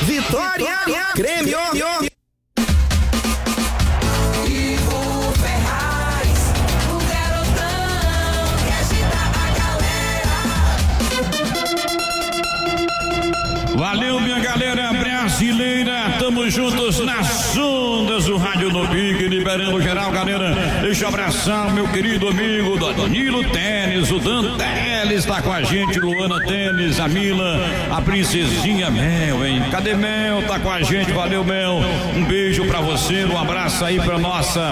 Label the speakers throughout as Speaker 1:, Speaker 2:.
Speaker 1: Vitória, Grêmio.
Speaker 2: Valeu, minha galera brasileira, tamo juntos nas ondas do Rádio no Pique, liberando geral, galera. Deixa eu abraçar meu querido amigo Danilo Tênis, o Dan Teles tá com a gente, Luana Tênis, a Mila, a princesinha Mel, hein? Cadê Mel? Tá com a gente, valeu Mel, um beijo pra você, um abraço aí pra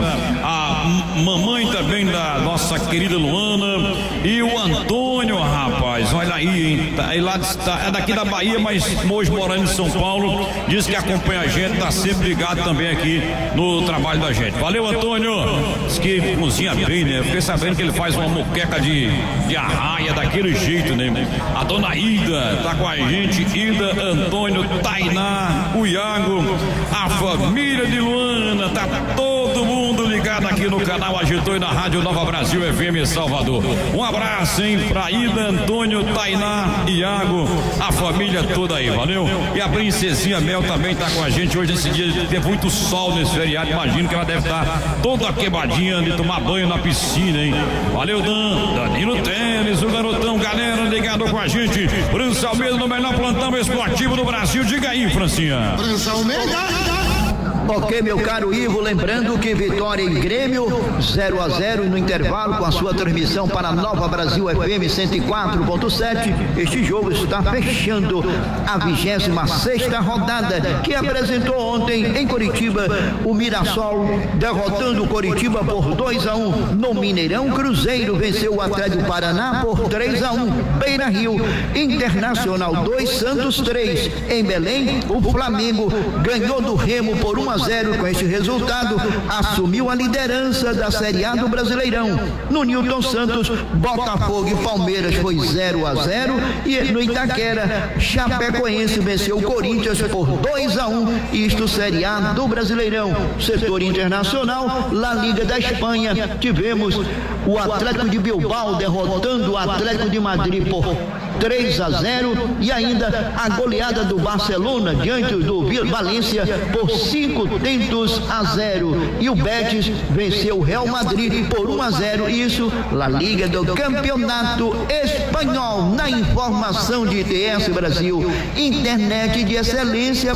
Speaker 2: a mamãe também da nossa querida Luana e o Antônio, rapaz, olha aí, hein? É daqui da Bahia, mas hoje morando em São Paulo, diz que acompanha a gente, tá sempre ligado também aqui no trabalho da gente. Valeu, Antônio. Diz que cozinha bem, né? Fiquei sabendo que ele faz uma moqueca de arraia daquele jeito, né? A dona Ida tá com a gente, Ida, Antônio, Tainá, o Iago, a família de Luana, tá todo mundo ligado aqui no canal Agitou e na Rádio Nova Brasil FM Salvador. Um abraço, hein, pra Ida, Antônio, Tainá, Iago, a família toda aí, valeu? E a princesinha Mel também tá com a gente hoje nesse dia, tem muito sol nesse feriado, imagino que ela deve estar toda quebadinha de tomar banho na piscina, hein? Valeu, Danilo Tênis, o garotão, galera ligado com a gente, França Almeida no melhor plantão esportivo do Brasil, diga aí, Francinha.
Speaker 3: França Almeida.
Speaker 4: Ok, meu caro Ivo, lembrando que Vitória e Grêmio 0-0 no intervalo com a sua transmissão para Nova Brasil FM 104.7. Este jogo está fechando a 26ª rodada que apresentou ontem em Curitiba o Mirassol, derrotando o Curitiba por 2-1 no Mineirão. Cruzeiro venceu o Atlético Paraná por 3-1. Beira Rio, Internacional 2, Santos 3. Em Belém, o Flamengo ganhou do Remo por 1-0. Com este resultado, assumiu a liderança da Série A do Brasileirão. No Newton Santos, Botafogo e Palmeiras foi 0-0 e no Itaquera, Chapecoense venceu o Corinthians por 2-1, isto Série A do Brasileirão. Setor internacional, La Liga da Espanha, tivemos o Atlético de Bilbao derrotando o Atlético de Madrid por 3-0 e ainda a goleada do Barcelona diante do Valência por 5-0 e o Betis venceu o Real Madrid por 1-0, isso La Liga do Campeonato Espanhol. Na informação de ITS Brasil, internet de excelência.